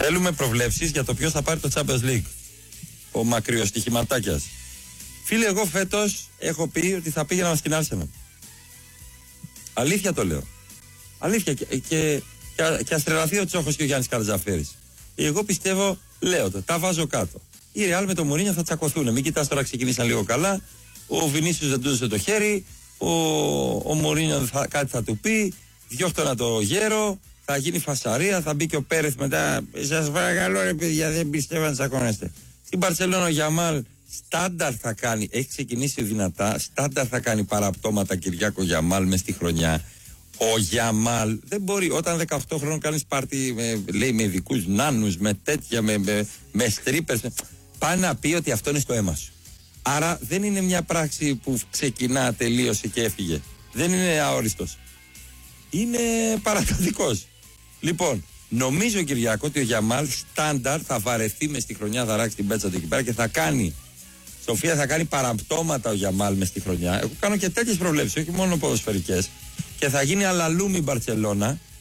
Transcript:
Θέλουμε προβλέψεις για το ποιος θα πάρει το Champions League. Ο μακριοστοιχηματάκιας. Φίλε, εγώ φέτος έχω πει ότι θα πήγαινα στην Arsenal. Αλήθεια το λέω. Αλήθεια. Και ας τρελαθεί ο Τσόχος και ο Γιάννης Καρατζαφέρης. Εγώ πιστεύω, λέω το, τα βάζω κάτω. Η Ρεάλ με το Μουρίνιο θα τσακωθούν. Μην κοιτάς τώρα, ξεκινήσαν λίγο καλά. Ο Βινίσιος δεν τούζωσε το χέρι. Ο Μουρίνιο κάτι θα του πει. Διώχτωνα το γέρο. Θα γίνει φασαρία. Θα μπει και ο Πέρεθ μετά. Σας παρακαλώ, ρε παιδιά, δεν πιστεύω να τσακώνεστε. Στην Μπαρσελόνα ο Γιαμάλ στάνταρ θα κάνει. Έχει ξεκινήσει δυνατά. Στάνταρ θα κάνει παραπτώματα Κυριάκο Γιαμάλ μες στη χρονιά. Ο Γιαμάλ δεν μπορεί όταν 18 χρόνων κάνεις πάρτι με ειδικούς νάνους, με τέτοια, με στρίπερς. Πάει να πει ότι αυτό είναι στο αίμα σου. Άρα δεν είναι μια πράξη που ξεκινά, τελείωσε και έφυγε. Δεν είναι αόριστος. Είναι παρατατικός. Λοιπόν, νομίζω, Κυριάκο, ότι ο Γιαμάλ στάνταρ θα βαρεθεί μες στη χρονιά, θα ράξει την πέτσα του εκεί πέρα και θα κάνει. Σοφία, θα κάνει παραπτώματα ο Γιαμάλ μες στη χρονιά. Εγώ κάνω και τέτοιες προβλέψεις, όχι μόνο ποδοσφαιρικές. Και θα γίνει αλαλούμι η Μπαρτσελώνα